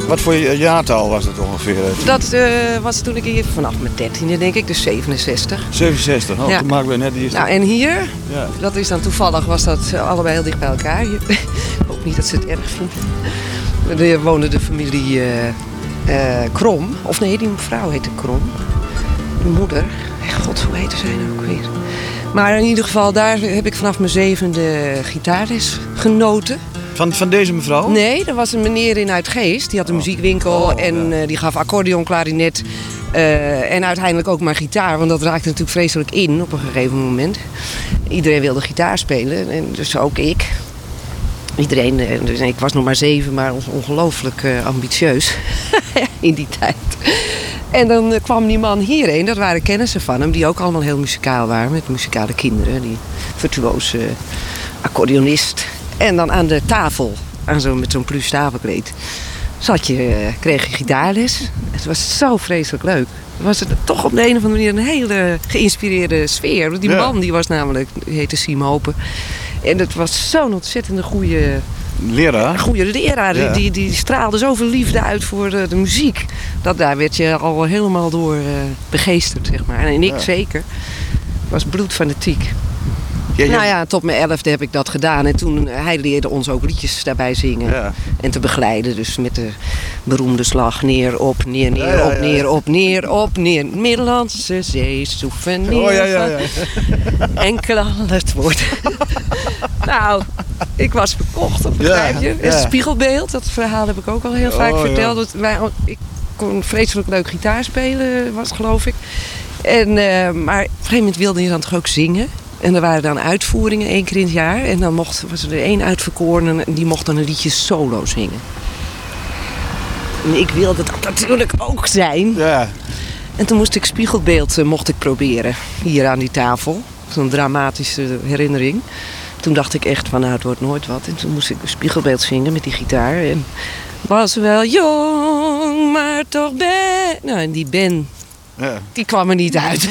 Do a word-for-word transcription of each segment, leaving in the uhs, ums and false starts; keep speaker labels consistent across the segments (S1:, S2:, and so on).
S1: Wat voor jaartal was het ongeveer?
S2: Dat uh, was toen ik hier vanaf mijn dertiende, denk ik, dus zevenenzestig.
S1: zevenenzestig, oh,
S2: ja.
S1: Toen maken we net die eerste.
S2: Nou, en hier,
S1: ja.
S2: dat is dan toevallig, was dat allebei heel dicht bij elkaar. Ik hoop niet dat ze het erg vinden. Er woonde de familie uh, uh, Krom, of nee, die vrouw heette Krom. De moeder, god, hoe heette zij nou ook weer? Maar in ieder geval, daar heb ik vanaf mijn zevende gitaarles genoten.
S1: Van, van deze mevrouw?
S2: Nee, er was een meneer in Uitgeest. Die had een oh. muziekwinkel oh, en ja. uh, die gaf accordeon, klarinet uh, en uiteindelijk ook maar gitaar. Want dat raakte natuurlijk vreselijk in op een gegeven moment. Iedereen wilde gitaar spelen en dus ook ik. Iedereen, dus ik was nog maar zeven, maar ongelooflijk uh, ambitieus in die tijd. En dan uh, kwam die man hierheen, dat waren kennissen van hem, die ook allemaal heel muzikaal waren, met muzikale kinderen. Die virtuoze uh, accordeonist. En dan aan de tafel, aan zo, met zo'n pluche tafelkleed, zat je, uh, kreeg je gitaarles. Het was zo vreselijk leuk. Het was het toch op de een of andere manier een hele geïnspireerde sfeer. Die ja. man die was namelijk, die heette Siem Hopen. En het was zo'n ontzettende goede
S1: leraar.
S2: Goede leraar. Ja. Die, die straalde zoveel liefde uit voor de, de muziek. Dat daar werd je al helemaal door uh, begeesterd, zeg maar. En ik ja. zeker. Ik was bloedfanatiek. Ja, ja. Nou ja, tot mijn elfde heb ik dat gedaan. En toen, hij leerde ons ook liedjes daarbij zingen. Ja. En te begeleiden. Dus met de beroemde slag neer, op, neer, neer, ja, ja, ja. op, neer, op, neer, op, neer. Middellandse Zee, souvenir
S1: oh, ja, ja, ja.
S2: enkele het woord. Nou, ik was verkocht, dat begrijp je. Ja, ja. Het spiegelbeeld, dat verhaal heb ik ook al heel vaak oh, verteld. Ja. Wij, ik kon vreselijk leuk gitaar spelen, was geloof ik. En, uh, maar op een gegeven moment wilde je dan toch ook zingen. En er waren dan uitvoeringen één keer in het jaar. En dan mocht, was er één uitverkoren en die mocht dan een liedje solo zingen. En ik wilde dat natuurlijk ook zijn. Ja. En toen moest ik spiegelbeeld uh, mocht ik proberen. Hier aan die tafel. Zo'n dramatische herinnering. Toen dacht ik echt van nou het wordt nooit wat. En toen moest ik spiegelbeeld zingen met die gitaar. En was wel jong, maar toch ben... Nou en die Ben, ja. die kwam er niet uit.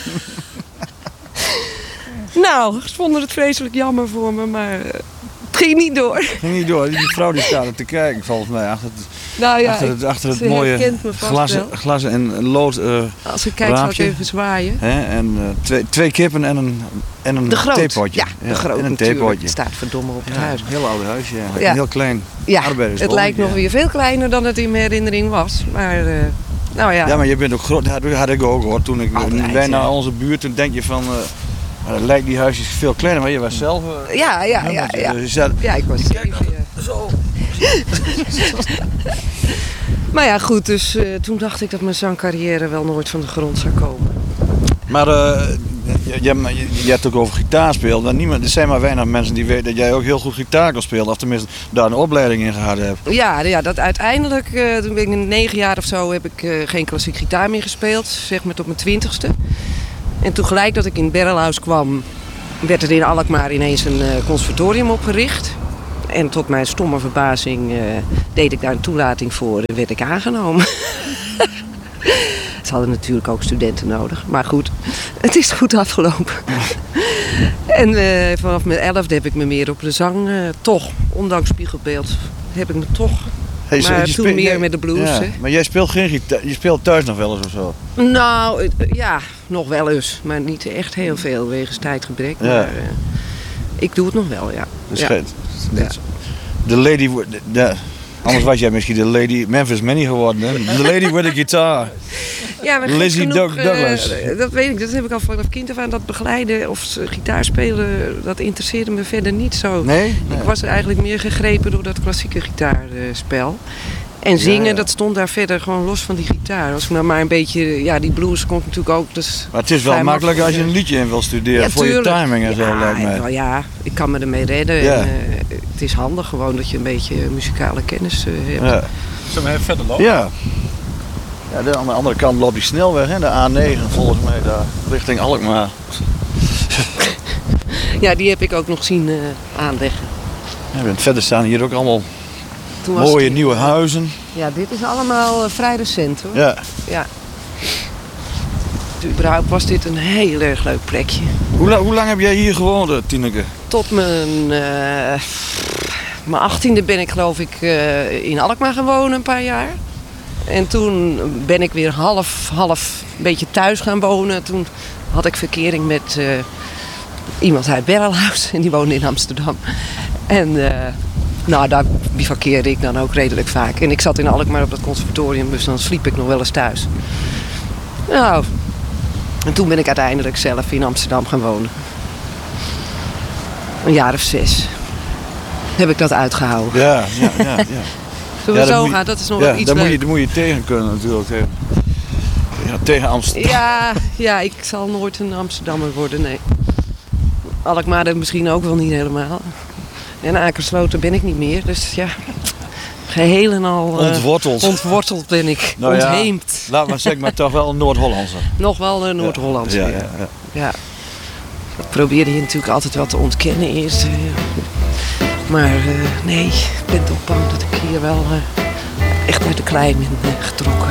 S2: Nou, ze vonden het vreselijk jammer voor me, maar uh, het ging niet door. Het
S1: ging niet door. Die vrouw die staat er te kijken volgens mij. Achter het,
S2: nou ja,
S1: achter het, achter het mooie glas, glas en lood uh,
S2: Als ik kijk zal ik even zwaaien.
S1: Hè? En uh, twee, twee kippen en een, en een theepotje.
S2: Ja, de ja, groot en een theepotje. Het staat verdomme op het ja, huis.
S1: Een heel oud huis, ja. ja. Een heel klein
S2: ja,
S1: arbeiderswoning.
S2: Het lijkt nog ja. weer veel kleiner dan het in mijn herinnering was. Maar, uh, nou ja.
S1: Ja, maar je bent ook groot. Dat had ik ook hoor. Toen ik
S2: Altijd,
S1: wij naar
S2: ja.
S1: onze buurt, toen denk je van... Uh, dan lijkt die huisjes veel kleiner, maar je was zelf... Uh,
S2: ja, ja, ja. Ja,
S1: dus zat,
S2: ja ik was
S1: kijk dan, ja. Zo.
S2: Maar ja, goed, dus uh, toen dacht ik dat mijn zangcarrière wel nooit van de grond zou komen.
S1: Maar uh, je, je, je hebt ook over gitaar spelen. Niemand, er zijn maar weinig mensen die weten dat jij ook heel goed gitaar kan spelen. Of tenminste daar een opleiding in gehad hebt.
S2: Ja, ja dat uiteindelijk, uh, toen ben ik in negen jaar of zo, heb ik uh, geen klassiek gitaar meer gespeeld. Zeg maar tot mijn twintigste. En toen gelijk dat ik in Berrelhuis kwam, werd er in Alkmaar ineens een uh, conservatorium opgericht. En tot mijn stomme verbazing uh, deed ik daar een toelating voor en werd ik aangenomen. Ze hadden natuurlijk ook studenten nodig. Maar goed, het is goed afgelopen. En uh, vanaf mijn elfde heb ik me meer op de zang, uh, toch, ondanks spiegelbeeld, heb ik me toch... Hey, maar toen speelt, meer jij, met de blues.
S1: Ja, maar jij speelt geen gitaar, je speelt thuis nog wel eens of zo?
S2: Nou, ja, nog wel eens. Maar niet echt heel veel, wegens tijdgebrek. Ja. Maar uh, ik doe het nog wel, ja.
S1: Dat is ja. ja. De lady... De, de, anders was jij misschien de lady Memphis Minnie geworden, hè? De lady with a guitar.
S2: Ja, maar
S1: Lizzie
S2: genoeg,
S1: Douglas.
S2: Uh, dat weet ik, dat heb ik al vanaf kind af aan. Dat begeleiden of gitaar spelen, dat interesseerde me verder niet zo.
S1: Nee? nee.
S2: Ik was er eigenlijk meer gegrepen door dat klassieke gitaarspel. En zingen, ja, ja. dat stond daar verder gewoon los van die gitaar. Als ik nou maar een beetje, ja, die blues komt natuurlijk ook. Dus
S1: maar het is wel makkelijk als je een liedje in wil studeren, ja, voor je timing en zo,
S2: ja,
S1: lijkt mij.
S2: Wel, ja, ik kan me ermee redden. Ja. En, uh, het is handig gewoon dat je een beetje muzikale kennis uh, hebt.
S1: Ja.
S3: Zullen we even verder lopen?
S1: Ja. Ja, de, aan de andere kant loopt die snelweg, hè, de A negen volgens mij, daar richting Alkmaar.
S2: Ja, die heb ik ook nog zien uh, aanleggen.
S1: Ja, verder staan hier ook allemaal mooie die, nieuwe huizen.
S2: Ja, dit is allemaal uh, vrij recent hoor.
S1: Ja.
S2: ja. Überhaupt was dit een heel erg leuk plekje.
S1: Hoe, la- hoe lang heb jij hier gewoond, Tineke?
S2: Tot mijn uh, mijn achttiende ben ik geloof ik uh, in Alkmaar gaan wonen een paar jaar. En toen ben ik weer half, half een beetje thuis gaan wonen. Toen had ik verkering met uh, iemand uit Berlhuis en die woonde in Amsterdam. En uh, nou, daar bivakkeerde ik dan ook redelijk vaak. En ik zat in Alkmaar op dat conservatorium, dus dan sliep ik nog wel eens thuis. Nou, en toen ben ik uiteindelijk zelf in Amsterdam gaan wonen. Een jaar of zes heb ik dat uitgehouden.
S1: Ja, ja, ja. ja.
S2: Zullen we
S1: ja,
S2: zo
S1: je,
S2: gaan? Dat is nog
S1: ja,
S2: wel iets
S1: daar
S2: leuk.
S1: moet, je, daar moet je tegen kunnen natuurlijk. Tegen, ja, tegen Amsterdam.
S2: Ja, ja, ik zal nooit een Amsterdammer worden, nee. Alkmaar misschien ook wel niet helemaal. En Akersloten ben ik niet meer, dus ja... Geheel en al... Uh,
S1: ontworteld.
S2: Ontworteld ben ik.
S1: Nou
S2: ontheemd.
S1: Ja, laat maar zeggen, maar toch wel een Noord-Hollandse.
S2: Nog wel een Noord-Hollandse, ja.
S1: Ja, ja, ja.
S2: ja. Dat probeerde je natuurlijk altijd wel te ontkennen eerst. Uh, maar uh, nee, ik ben toch bang dat ik hier wel uh, echt uit de klei ben uh, getrokken.